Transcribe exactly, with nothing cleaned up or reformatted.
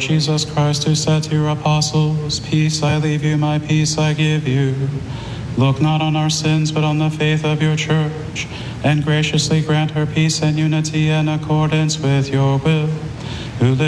Jesus Christ, who said to your apostles, "Peace I leave you, my peace I give you," look not on our sins, but on the faith of your church, and graciously grant her peace and unity in accordance with your will, who live